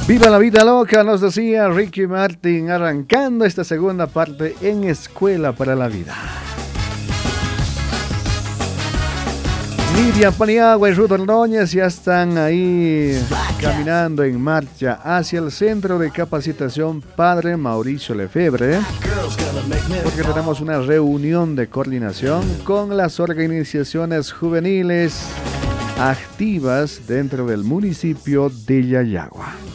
Viva la vida loca, nos decía Ricky Martin, arrancando esta segunda parte en Escuela para la Vida. Lidia Paniagua y Ruth Ordóñez ya están ahí caminando en marcha hacia el Centro de Capacitación Padre Mauricio Lefebvre, porque tenemos una reunión de coordinación con las organizaciones juveniles activas dentro del municipio de Yayagua.